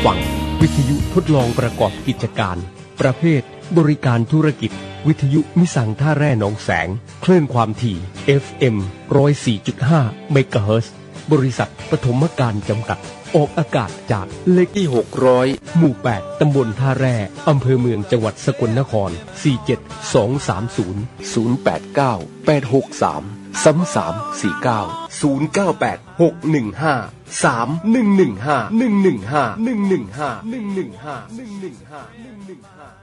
ฟังวิทยุทดลองประกอบกิจการประเภทบริการธุรกิจวิทยุมิสังท่าแร่หนองแสงคลื่นความถี่ FM 104.5 เมกะเฮิรตซ์บริษัทปฐมการจำกัดออกอากาศจากเลขที่600หมู่8ตำบลท่าแร่อำเภอเมืองจังหวัดสกลนคร47230 089 863 3349 098 615 3115115 115 115 115 115 115